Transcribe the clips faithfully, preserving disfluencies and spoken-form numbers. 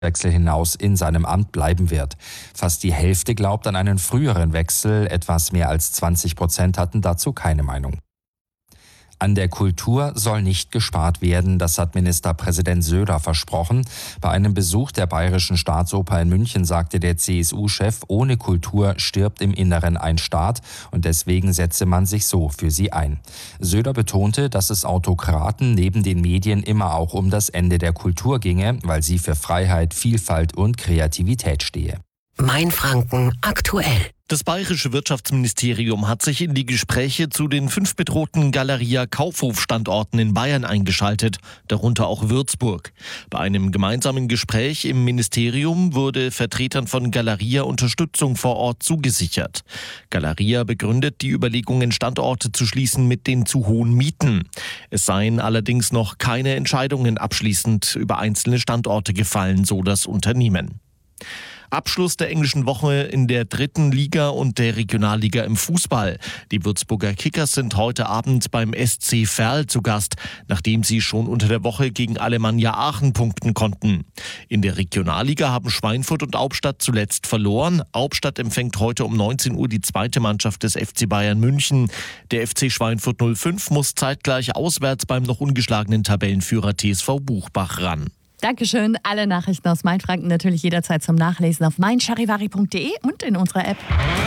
Wechsel hinaus in seinem Amt bleiben wird. Fast die Hälfte glaubt an einen früheren Wechsel, etwas mehr als zwanzig Prozent hatten dazu keine Meinung. An der Kultur soll nicht gespart werden, das hat Ministerpräsident Söder versprochen. Bei einem Besuch der Bayerischen Staatsoper in München sagte der C S U-Chef, ohne Kultur stirbt im Inneren ein Staat und deswegen setze man sich so für sie ein. Söder betonte, dass es Autokraten neben den Medien immer auch um das Ende der Kultur ginge, weil sie für Freiheit, Vielfalt und Kreativität stehe. Mainfranken aktuell. Das bayerische Wirtschaftsministerium hat sich in die Gespräche zu den fünf bedrohten Galeria-Kaufhof-Standorten in Bayern eingeschaltet, darunter auch Würzburg. Bei einem gemeinsamen Gespräch im Ministerium wurde Vertretern von Galeria Unterstützung vor Ort zugesichert. Galeria begründet die Überlegungen, Standorte zu schließen, mit den zu hohen Mieten. Es seien allerdings noch keine Entscheidungen abschließend über einzelne Standorte gefallen, so das Unternehmen. Abschluss der englischen Woche in der dritten Liga und der Regionalliga im Fußball. Die Würzburger Kickers sind heute Abend beim S C Verl zu Gast, nachdem sie schon unter der Woche gegen Alemannia Aachen punkten konnten. In der Regionalliga haben Schweinfurt und Albstadt zuletzt verloren. Albstadt empfängt heute um neunzehn Uhr die zweite Mannschaft des F C Bayern München. Der F C Schweinfurt null fünf muss zeitgleich auswärts beim noch ungeschlagenen Tabellenführer T S V Buchbach ran. Dankeschön. Alle Nachrichten aus Mainfranken natürlich jederzeit zum Nachlesen auf mein charivari punkt de und in unserer App.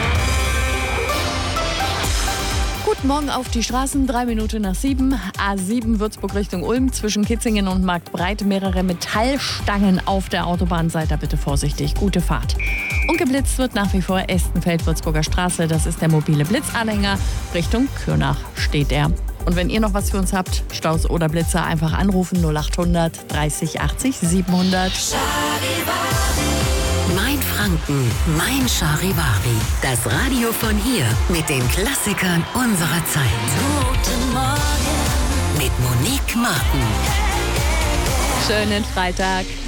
Guten Morgen auf die Straßen, drei Minuten nach sieben. A sieben Würzburg Richtung Ulm, zwischen Kitzingen und Marktbreit mehrere Metallstangen auf der Autobahn. Seid da bitte vorsichtig. Gute Fahrt. Und geblitzt wird nach wie vor Estenfeld-Würzburger Straße. Das ist der mobile Blitzanhänger. Richtung Kürnach steht er. Und wenn ihr noch was für uns habt, Staus oder Blitzer, einfach anrufen null acht hundert dreißig achtzig siebenhundert. Mainfranken, mein Charivari. Das Radio von hier mit den Klassikern unserer Zeit. Guten Morgen mit Monique Martin. Schönen Freitag.